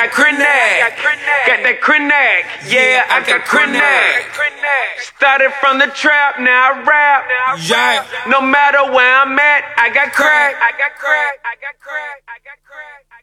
got Crenag. Got that Crenag. Yeah, I got Crenag. Started from the trap, now I rap. Yeah. No matter where I'm at, I got crack. I got crack. I got crack. I got crack.